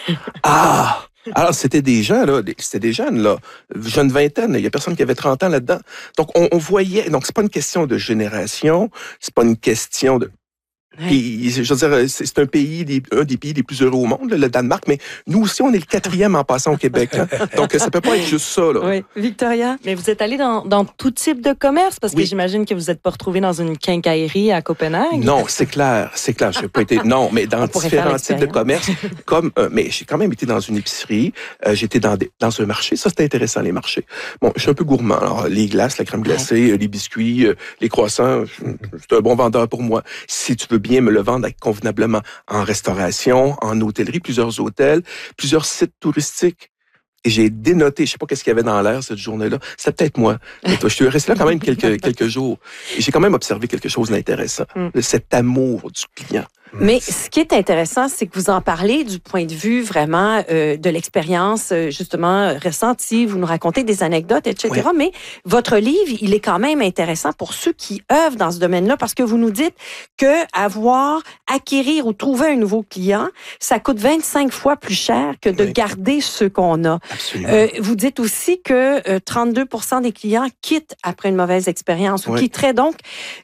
Ah! Alors, c'était des gens, là, c'était des jeunes, là, jeune vingtaine, il y a personne qui avait 30 ans là-dedans. Donc, on voyait, donc c'est pas une question de génération, c'est pas une question de... Ouais. Puis, je veux dire, c'est un pays, un des pays les plus heureux au monde, là, le Danemark, mais nous aussi, on est le 4e en passant au Québec. Hein. Donc, ça peut pas être juste ça. Là. Oui. Victoria? Mais vous êtes allé dans tout type de commerce, parce que Oui. j'imagine que vous n'êtes pas retrouvé dans une quincaillerie à Copenhague. Non, c'est clair. Je n'ai pas été... Non, mais dans différents types de commerce, comme... mais j'ai quand même été dans une épicerie, j'étais dans un marché. Ça, c'était intéressant, les marchés. Bon, je suis un peu gourmand. Alors, les glaces, la crème glacée, les biscuits, les croissants, c'est un bon vendeur pour moi. Si tu veux bien me le vendre convenablement en restauration, en hôtellerie, plusieurs hôtels, plusieurs sites touristiques. Et j'ai dénoté, je sais pas qu'est-ce qu'il y avait dans l'air cette journée-là. C'est peut-être moi. Je suis resté là quand même quelques jours. Et j'ai quand même observé quelque chose d'intéressant. Cet amour du client. Mais ce qui est intéressant, c'est que vous en parlez du point de vue vraiment de l'expérience justement ressentie. Vous nous racontez des anecdotes, etc. Oui. Mais votre livre, il est quand même intéressant pour ceux qui œuvrent dans ce domaine-là parce que vous nous dites que acquérir ou trouver un nouveau client, ça coûte 25 fois plus cher que de garder ceux qu'on a. Absolument. Vous dites aussi que 32% des clients quittent après une mauvaise expérience ou quitteraient. Donc,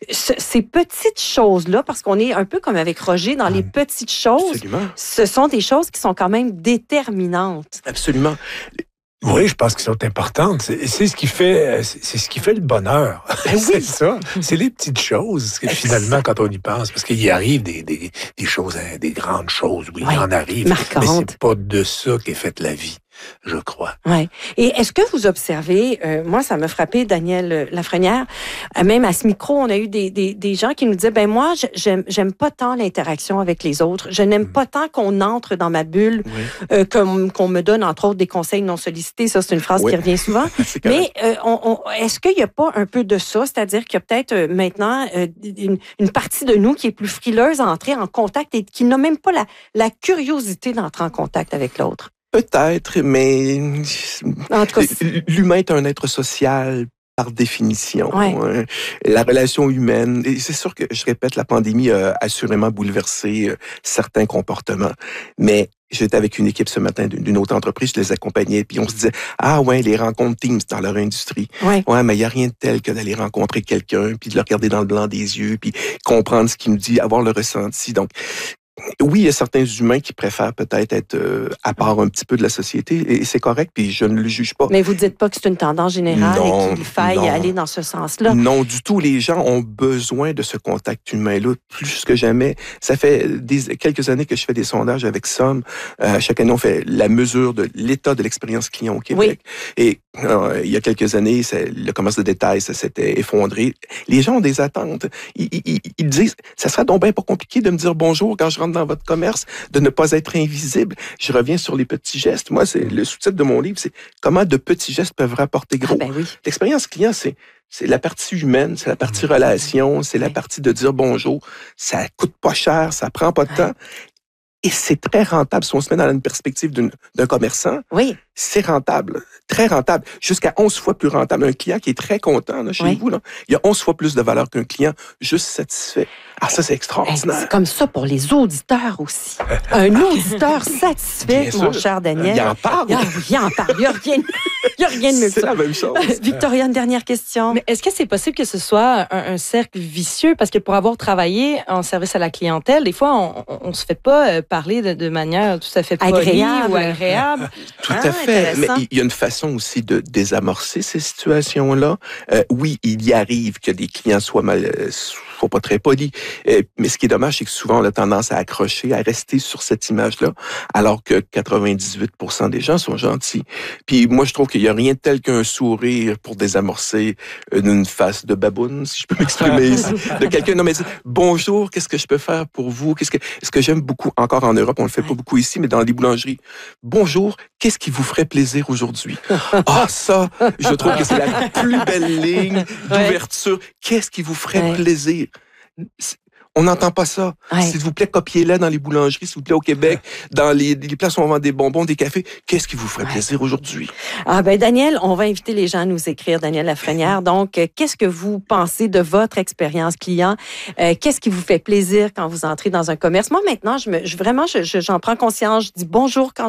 ces petites choses-là, parce qu'on est un peu comme avec Roger, dans les petites choses, Absolument. Ce sont des choses qui sont quand même déterminantes. Absolument. Oui, je pense qu'elles sont importantes. C'est ce qui fait le bonheur. Ben oui. C'est ça. C'est les petites choses, finalement, quand on y pense. Parce qu'il y arrive des choses, des grandes choses. Oui, il en arrive. Marquantes. Mais c'est pas de ça qu'est faite la vie, je crois. Oui. Et est-ce que vous observez, moi, ça m'a frappé, Daniel Lafrenière, même à ce micro, on a eu des gens qui nous disaient, ben moi, j'aime pas tant l'interaction avec les autres. Je n'aime pas tant qu'on entre dans ma bulle, qu'on me donne, entre autres, des conseils non sollicités. Ça, c'est une phrase qui revient souvent. Mais est-ce qu'il n'y a pas un peu de ça? C'est-à-dire qu'il y a peut-être maintenant une partie de nous qui est plus frileuse à entrer en contact et qui n'a même pas la curiosité d'entrer en contact avec l'autre. Peut-être, mais en tout cas, l'humain est un être social par définition. Ouais. La relation humaine, et c'est sûr que, je répète, la pandémie a assurément bouleversé certains comportements, mais j'étais avec une équipe ce matin d'une autre entreprise, je les accompagnais, puis on se disait, les rencontres Teams dans leur industrie. Ouais, mais il n'y a rien de tel que d'aller rencontrer quelqu'un, puis de le regarder dans le blanc des yeux, puis comprendre ce qu'il nous dit, avoir le ressenti. Donc, oui, il y a certains humains qui préfèrent peut-être être à part un petit peu de la société, et c'est correct, puis je ne le juge pas. Mais vous ne dites pas que c'est une tendance générale et qu'il faille aller dans ce sens-là? Non, du tout. Les gens ont besoin de ce contact humain-là plus que jamais. Ça fait quelques années que je fais des sondages avec Somme. Chaque année, on fait la mesure de l'état de l'expérience client au Québec. Oui. Et il y a quelques années, le commerce de détail, ça s'était effondré. Les gens ont des attentes. Ils disent, ça serait donc bien pas compliqué de me dire bonjour quand je rentre dans votre commerce, de ne pas être invisible. Je reviens sur les petits gestes. Moi, c'est le sous-titre de mon livre, c'est comment de petits gestes peuvent rapporter gros. L'expérience client, c'est la partie humaine, c'est la partie relation, c'est la partie de dire bonjour. Ça coûte pas cher, ça prend pas de temps. Et c'est très rentable. Si on se met dans une perspective d'un commerçant, c'est rentable, très rentable, jusqu'à 11 fois plus rentable. Un client qui est très content là, chez vous, là, il y a 11 fois plus de valeur qu'un client juste satisfait. Ah, ça, c'est extraordinaire. C'est comme ça pour les auditeurs aussi. Un auditeur satisfait, mon cher Daniel. Il en parle. Il en parle. Il n'y a rien de mieux que ça. C'est la même chose. Victoria, une dernière question. Mais est-ce que c'est possible que ce soit un cercle vicieux? Parce que pour avoir travaillé en service à la clientèle, des fois, on ne se fait pas parler de manière tout à fait polie ou agréable. Tout à fait. Mais il y a une façon aussi de désamorcer ces situations-là. Oui, il y arrive que des clients soient pas très polis. Mais ce qui est dommage, c'est que souvent, on a tendance à accrocher, à rester sur cette image-là, alors que 98% des gens sont gentils. Puis moi, je trouve qu'il n'y a rien de tel qu'un sourire pour désamorcer une face de baboune, si je peux m'exprimer ici, de quelqu'un. Non, mais bonjour, qu'est-ce que je peux faire pour vous? Ce que j'aime beaucoup, encore en Europe, on le fait pas beaucoup ici, mais dans les boulangeries. Bonjour, qu'est-ce qui vous ferait plaisir aujourd'hui? Ça, je trouve que c'est la plus belle ligne d'ouverture. Qu'est-ce qui vous ferait plaisir? On n'entend pas ça. S'il vous plaît, copiez-le dans les boulangeries, s'il vous plaît, au Québec, dans les places où on vend des bonbons, des cafés. Qu'est-ce qui vous ferait plaisir aujourd'hui? Daniel, on va inviter les gens à nous écrire, Daniel Lafrenière. Donc, qu'est-ce que vous pensez de votre expérience client? Qu'est-ce qui vous fait plaisir quand vous entrez dans un commerce? Moi, maintenant, j'en prends conscience. Je dis bonjour quand